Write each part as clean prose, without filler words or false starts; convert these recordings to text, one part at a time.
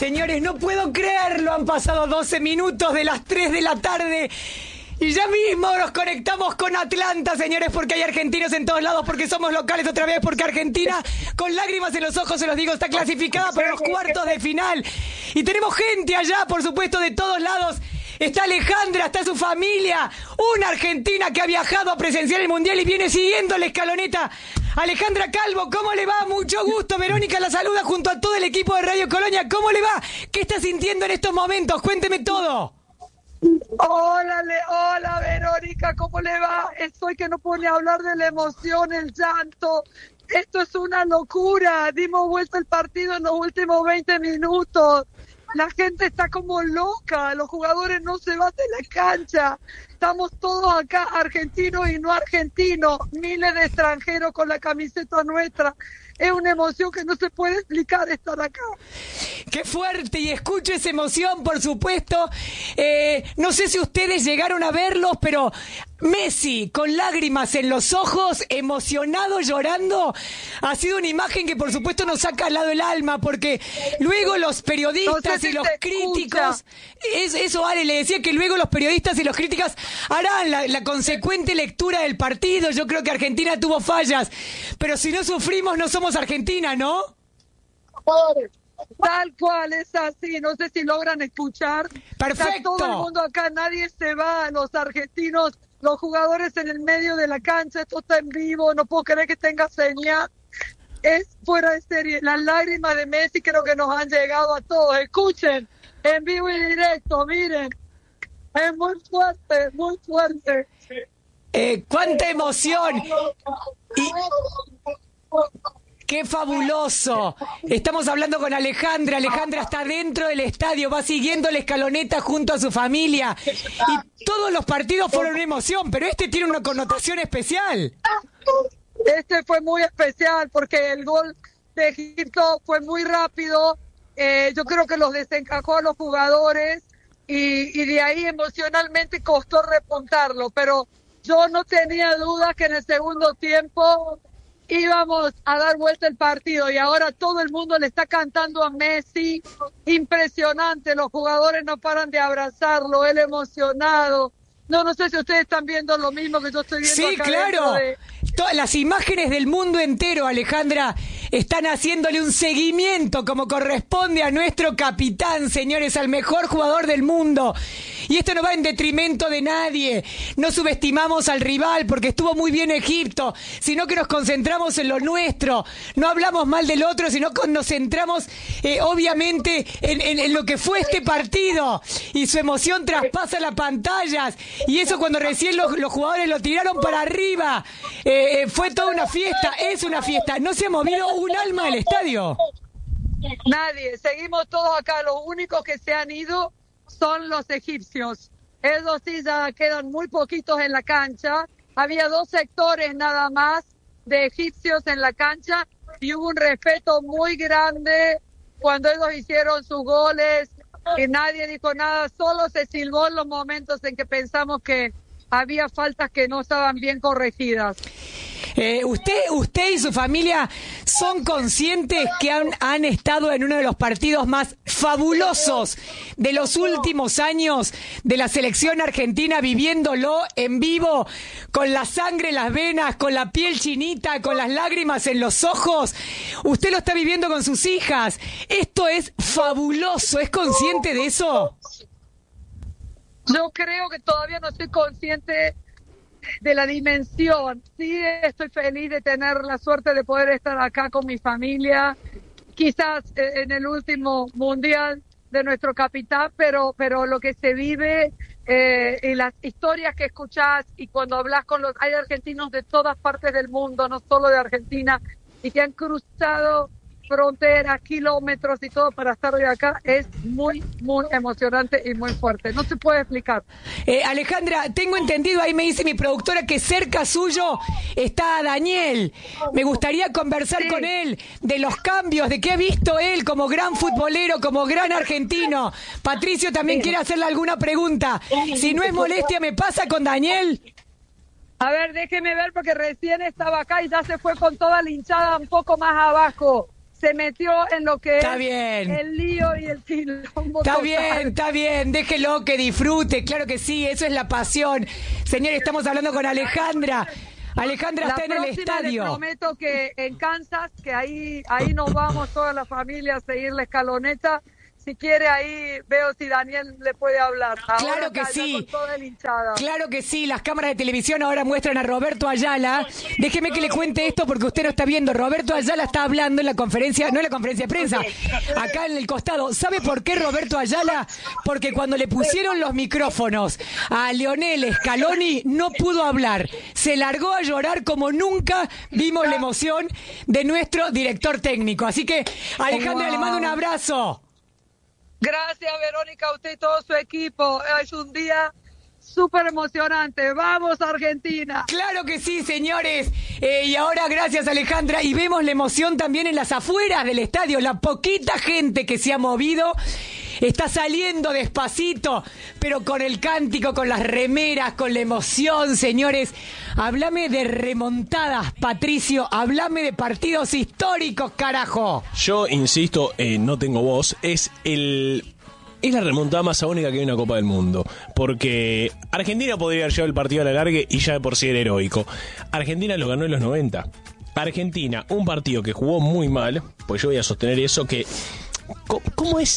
Señores, no puedo creerlo, han pasado 12 minutos de las 3 de la tarde y ya mismo nos conectamos con Atlanta, señores, porque hay argentinos en todos lados, porque somos locales otra vez, porque Argentina, con lágrimas en los ojos, se los digo, está clasificada para los cuartos de final. Y tenemos gente allá, por supuesto, de todos lados. Está Alejandra, está su familia, una argentina que ha viajado a presenciar el Mundial y viene siguiendo la escaloneta. Alejandra Calvo, ¿cómo le va? Mucho gusto. Verónica la saluda junto a todo el equipo de Radio Colonia. ¿Cómo le va? ¿Qué está sintiendo en estos momentos? Cuénteme todo. Hola Verónica, ¿cómo le va? Estoy que no puedo ni hablar de la emoción, el llanto. Esto es una locura. Dimos vuelta el partido en los últimos 20 minutos. La gente está como loca, los jugadores no se van de la cancha. Estamos todos acá, argentinos y no argentinos, miles de extranjeros con la camiseta nuestra. Es una emoción que no se puede explicar estar acá. ¡Qué fuerte! Y escucho esa emoción, por supuesto. No sé si ustedes llegaron a verlos, pero Messi, con lágrimas en los ojos, emocionado, llorando, ha sido una imagen que, por supuesto, nos ha calado el alma, porque luego los periodistas no sé si y los críticos... Eso, Ale, le decía que luego los periodistas y los críticos harán la consecuente lectura del partido. Yo creo que Argentina tuvo fallas, pero si no sufrimos, no somos Argentina, ¿no? Tal cual, es así. No sé si logran escuchar. Perfecto. Está todo el mundo acá, nadie se va. Los argentinos, los jugadores en el medio de la cancha, esto está en vivo, no puedo creer que tenga señal. Es fuera de serie. Las lágrimas de Messi creo que nos han llegado a todos. Escuchen, en vivo y directo, miren. Es muy fuerte, muy fuerte. ¡Cuánta emoción! ¡Qué fabuloso! Estamos hablando con Alejandra. Alejandra está dentro del estadio, va siguiendo la escaloneta junto a su familia. Y todos los partidos fueron una emoción, pero este tiene una connotación especial. Este fue muy especial porque el gol de Egipto fue muy rápido. Yo creo que los desencajó a los jugadores y de ahí emocionalmente costó repuntarlo. Pero yo no tenía dudas que en el segundo tiempo íbamos a dar vuelta el partido y ahora todo el mundo le está cantando a Messi. Impresionante, los jugadores no paran de abrazarlo, él emocionado. No sé si ustedes están viendo lo mismo que yo estoy viendo. Sí, acá claro. de... Todas las imágenes del mundo entero, Alejandra, están haciéndole un seguimiento como corresponde a nuestro capitán, señores, al mejor jugador del mundo. Y esto no va en detrimento de nadie. No subestimamos al rival porque estuvo muy bien Egipto, sino que nos concentramos en lo nuestro. No hablamos mal del otro, sino que nos centramos, obviamente, en lo que fue este partido. Y su emoción traspasa las pantallas. Y eso cuando recién los jugadores lo tiraron para arriba. Fue toda una fiesta, es una fiesta. No se ha movido un alma del estadio. Nadie, seguimos todos acá. Los únicos que se han ido son los egipcios. Esos sí ya quedan muy poquitos en la cancha. Había 2 sectores nada más de egipcios en la cancha y hubo un respeto muy grande cuando ellos hicieron sus goles y nadie dijo nada, solo se silbó en los momentos en que pensamos que había faltas que no estaban bien corregidas. Usted y su familia son conscientes que han estado en uno de los partidos más fabulosos de los últimos años de la selección argentina, viviéndolo en vivo, con la sangre en las venas, con la piel chinita, con las lágrimas en los ojos. Usted lo está viviendo con sus hijas. Esto es fabuloso. ¿Es consciente de eso? Yo creo que todavía no soy consciente de la dimensión. Sí, estoy feliz de tener la suerte de poder estar acá con mi familia, quizás en el último mundial de nuestro capitán, pero lo que se vive y las historias que escuchás y cuando hablas con hay argentinos de todas partes del mundo, no solo de Argentina, y que han cruzado fronteras, kilómetros y todo para estar hoy acá, es muy, muy emocionante y muy fuerte. No se puede explicar. Alejandra, tengo entendido, ahí me dice mi productora, que cerca suyo está Daniel. Me gustaría conversar con él de los cambios, de qué ha visto él como gran futbolero, como gran argentino. Patricio también quiere hacerle alguna pregunta. Si no es molestia, ¿me pasa con Daniel? A ver, déjeme ver porque recién estaba acá y ya se fue con toda la hinchada un poco más abajo. se metió en lo que Está es bien. el lío y el quilombo Está total. bien, déjelo que disfrute, claro que sí, eso es la pasión. Señores, estamos hablando con Alejandra. Alejandra La está en el próxima estadio. les prometo que en Kansas, que ahí nos vamos toda la familia a seguir la escaloneta. Si quiere, ahí veo si Daniel le puede hablar. Claro Ahora que está sí. con toda la hinchada. Claro que sí, las cámaras de televisión ahora muestran a Roberto Ayala. Déjeme que le cuente esto porque usted no está viendo. Roberto Ayala está hablando en la conferencia, no en la conferencia de prensa, acá en el costado. ¿Sabe por qué Roberto Ayala? Porque cuando le pusieron los micrófonos a Lionel Scaloni no pudo hablar. Se largó a llorar como nunca vimos la emoción de nuestro director técnico. Así que, Alejandra, le mando un abrazo. Gracias, Verónica, a usted y todo su equipo. Es un día súper emocionante. ¡Vamos, Argentina! Claro que sí, señores. Y ahora, gracias, Alejandra. Y vemos la emoción también en las afueras del estadio. La poquita gente que se ha movido está saliendo despacito, pero con el cántico, con las remeras, con la emoción, señores. Háblame de remontadas, Patricio. Háblame de partidos históricos, carajo. Yo insisto, no tengo voz. Es la remontada más agónica que hay en una Copa del Mundo. Porque Argentina podría haber llevado el partido a la larga y ya de por sí era heroico. Argentina lo ganó en los 90. Argentina, un partido que jugó muy mal, pues yo voy a sostener eso, que... ¿Cómo es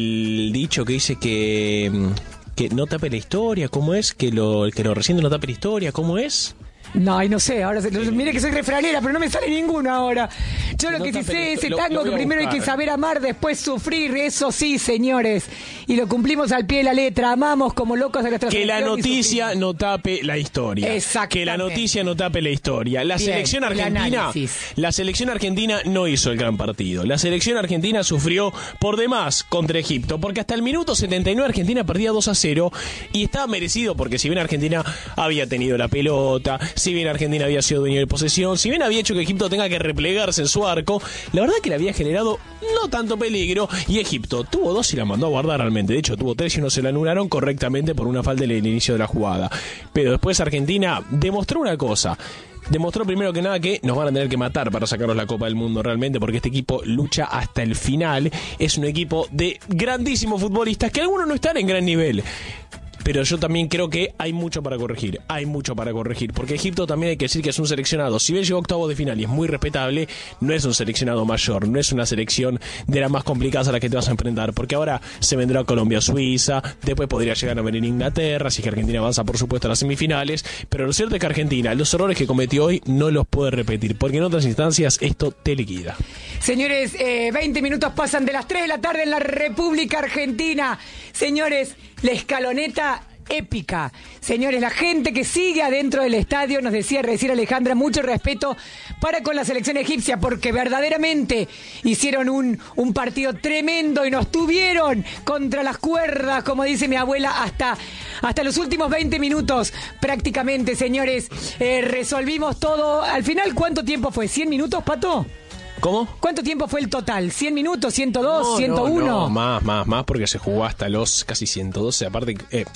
el dicho que dice que no tape la historia? ¿Cómo es? Que lo reciente no tape la historia. ¿Cómo es? No, y no sé, ahora mire que soy refranera, pero no me sale ninguno ahora. Yo lo que sí sé es ese tango que primero hay que saber amar, después sufrir, eso sí, señores. Y lo cumplimos al pie de la letra, amamos como locos a nuestra Que la selección y noticia sufrimos. no tape la historia. Exactamente. Que la noticia no tape la historia. La Bien, selección el argentina, análisis. la selección argentina no hizo el gran partido. La selección argentina sufrió por demás contra Egipto, porque hasta el minuto 79 Argentina perdía 2-0 y estaba merecido, porque si bien Argentina había tenido la pelota, si bien Argentina había sido dueño de posesión, si bien había hecho que Egipto tenga que replegarse en su arco, la verdad que le había generado no tanto peligro, y Egipto tuvo 2 y la mandó a guardar realmente. De hecho, tuvo 3 y no se la anularon correctamente por una falta en el inicio de la jugada. Pero después Argentina demostró una cosa. Demostró primero que nada que nos van a tener que matar para sacarnos la Copa del Mundo realmente, porque este equipo lucha hasta el final. Es un equipo de grandísimos futbolistas que algunos no están en gran nivel. Pero yo también creo que hay mucho para corregir. Hay mucho para corregir. Porque Egipto también hay que decir que es un seleccionado. Si bien llegó a octavos de final y es muy respetable, no es un seleccionado mayor. No es una selección de las más complicadas a las que te vas a enfrentar. Porque ahora se vendrá Colombia, Suiza. Después podría llegar a venir Inglaterra. Así que Argentina avanza, por supuesto, a las semifinales. Pero lo cierto es que Argentina, los errores que cometió hoy, no los puede repetir. Porque en otras instancias esto te liquida. Señores, 20 minutos pasan de las 3 de la tarde en la República Argentina. Señores, la escaloneta épica. Señores, la gente que sigue adentro del estadio, nos decía recién Alejandra, mucho respeto para con la selección egipcia, porque verdaderamente hicieron un partido tremendo y nos tuvieron contra las cuerdas, como dice mi abuela, hasta los últimos 20 minutos prácticamente, señores. Resolvimos todo. Al final, ¿cuánto tiempo fue? ¿100 minutos, Pato? ¿Cómo? ¿Cuánto tiempo fue el total? ¿100 minutos? ¿102? ¿101? No, más, porque se jugó hasta los casi 112. Aparte,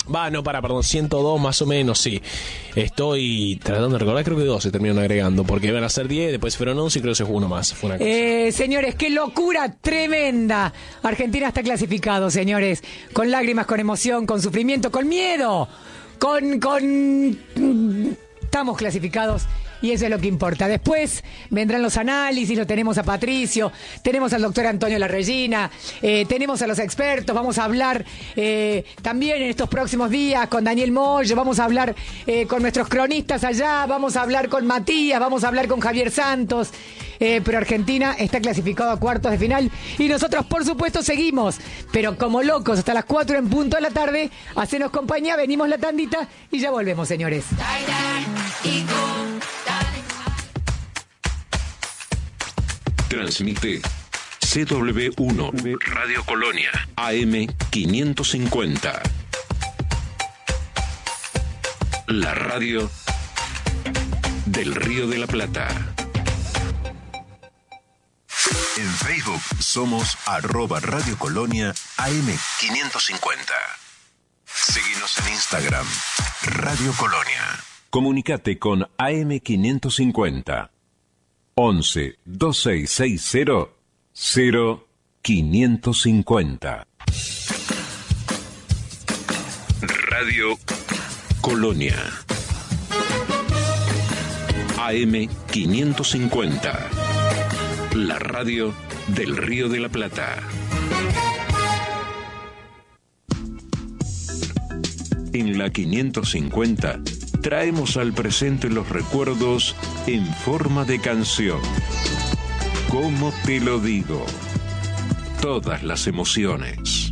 102 más o menos, sí. Estoy tratando de recordar, creo que 2 se terminaron agregando, porque iban a ser 10, después fueron 11 y creo que se jugó uno más. Fue una cosa. Señores, qué locura tremenda. Argentina está clasificado, señores, con lágrimas, con emoción, con sufrimiento, con miedo, estamos clasificados. Y eso es lo que importa. Después vendrán los análisis, lo tenemos a Patricio, tenemos al doctor Antonio Larregina, tenemos a los expertos, vamos a hablar también en estos próximos días con Daniel Moyo, vamos a hablar con nuestros cronistas allá, vamos a hablar con Matías, vamos a hablar con Javier Santos. Pero Argentina está clasificado a cuartos de final y nosotros por supuesto seguimos, pero como locos hasta las 4 en punto de la tarde. Hacenos compañía, venimos la tandita y ya volvemos, señores. Transmite CW1 Radio Colonia AM 550. La radio del Río de la Plata. En Facebook somos @Radio Colonia AM 550. Síguenos en Instagram, Radio Colonia. Comunicate con AM 550. 11 2660 0550. Radio Colonia. AM 550. La radio del Río de la Plata. En la 550 traemos al presente los recuerdos en forma de canción. ¿Cómo te lo digo? Todas las emociones.